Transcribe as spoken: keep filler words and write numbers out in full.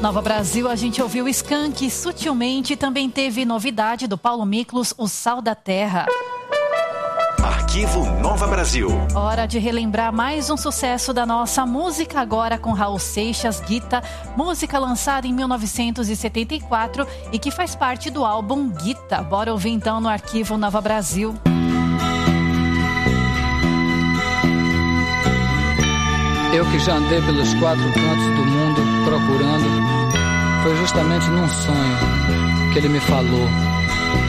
Nova Brasil, a gente ouviu Skank, Sutilmente, também teve novidade do Paulo Miklos, O Sal da Terra. Arquivo Nova Brasil. Hora de relembrar mais um sucesso da nossa música agora com Raul Seixas, Guita, música lançada em mil novecentos e setenta e quatro e que faz parte do álbum Guita. Bora ouvir então no Arquivo Nova Brasil. Eu que já andei pelos quatro cantos do mundo procurando, foi justamente num sonho que ele me falou.